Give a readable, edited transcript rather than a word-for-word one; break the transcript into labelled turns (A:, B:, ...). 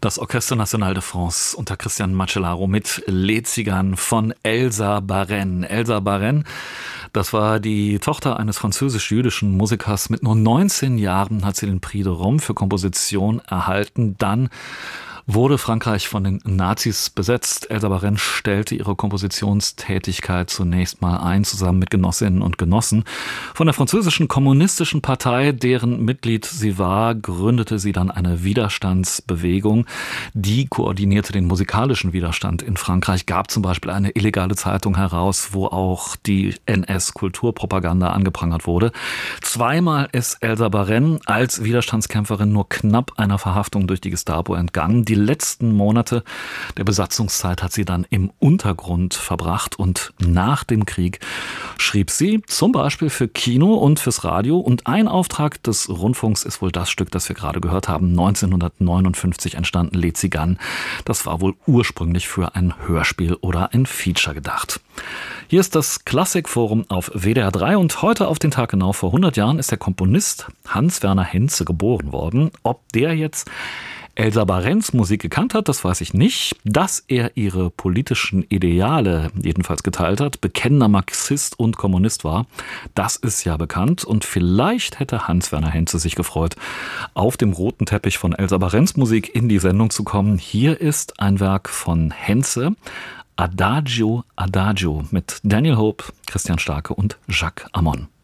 A: Das Orchestre National de France unter Christian Macellaro mit Les Tziganes von Elsa Baren. Elsa Baren, das war die Tochter eines französisch-jüdischen Musikers. Mit nur 19 Jahren hat sie den Prix de Rome für Komposition erhalten. Dann wurde Frankreich von den Nazis besetzt. Elsa Baren stellte ihre Kompositionstätigkeit zunächst mal ein, zusammen mit Genossinnen und Genossen. Von der französischen kommunistischen Partei, deren Mitglied sie war, gründete sie dann eine Widerstandsbewegung. Die koordinierte den musikalischen Widerstand in Frankreich, gab zum Beispiel eine illegale Zeitung heraus, wo auch die NS-Kulturpropaganda angeprangert wurde. Zweimal ist Elsa Baren als Widerstandskämpferin nur knapp einer Verhaftung durch die Gestapo entgangen. Die letzten Monate der Besatzungszeit hat sie dann im Untergrund verbracht und nach dem Krieg schrieb sie zum Beispiel für Kino und fürs Radio, und ein Auftrag des Rundfunks ist wohl das Stück, das wir gerade gehört haben, 1959 entstanden, Les Tziganes. Das war wohl ursprünglich für ein Hörspiel oder ein Feature gedacht. Hier ist das Klassikforum auf WDR 3 und heute auf den Tag genau vor 100 Jahren ist der Komponist Hans-Werner Henze geboren worden. Ob der jetzt Elsa Barens Musik gekannt hat, das weiß ich nicht. Dass er ihre politischen Ideale jedenfalls geteilt hat, bekennender Marxist und Kommunist war, das ist ja bekannt. Und vielleicht hätte Hans-Werner Henze sich gefreut, auf dem roten Teppich von Elsa Barens Musik in die Sendung zu kommen. Hier ist ein Werk von Henze, Adagio Adagio, mit Daniel Hope, Christian Starke und Jacques Ammon.